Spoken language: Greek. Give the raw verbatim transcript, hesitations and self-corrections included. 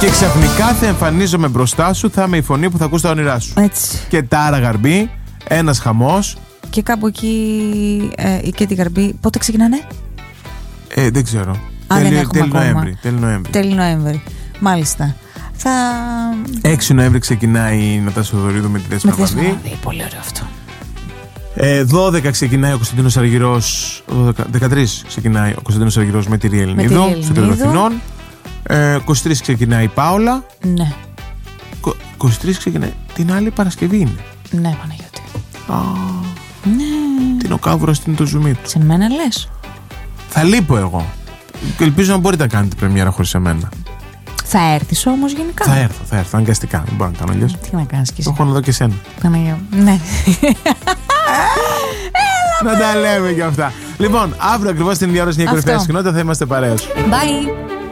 Και ξαφνικά θα εμφανίζομαι μπροστά σου, θα είμαι η φωνή που θα ακούς τα όνειρά σου. Έτσι. Και τάρα γαρμπή, ένας χαμός. Και κάπου εκεί ε, και τη γαρμπή. Πότε ξεκινάνε? Ε, δεν ξέρω. Α, τέλη, δεν έχουμε τέλη ακόμα. Νοέμβρη, τέλη Νοέμβρη. Τέλη Νοέμβρη. Μάλιστα. Θα... έξι Νοέμβρη ξεκινάει η Νατάσα Θοδωρίδου με τη Δέσποινα Με τη Δέσποινα Βανδύ. Βανδύ. Πολύ ωραίο αυτό. Ε, δώδεκα ξεκινάει ο Κωνσταντίνος Αργυρός. δεκατρείς ξεκινάει ο Κωνσταντίνος Αργυρός με τη Ρία Ελληνίδου στο τέλος Αθηνών. Ε, είκοσι τρεις ξεκινάει η Πάολα. Ναι. είκοσι τρεις ξεκινάει. Την άλλη Παρασκευή είναι. Ναι, Παναγιώτη. Α, Ναι. την ο Κάβουρας την το ζουμί του. Σε μένα λες? Θα λείπω εγώ. Και ελπίζω να μπορείτε να κάνετε πρεμιέρα χωρίς εμένα. Θα έρθεις όμως γενικά? Θα έρθω, θα έρθω. Αναγκαστικά. Δεν μπορώ να κάνω αλλιώς. Τι να κάνεις κι εσύ? Το έχω να δω και εσένα. Παναγιώτη. Ναι. Να τα λέμε και αυτά. Λοιπόν, αύριο ακριβώς την ίδια ώρα στην κορυφαία Αυτό. συχνότητα θα είμαστε παρέως. Bye.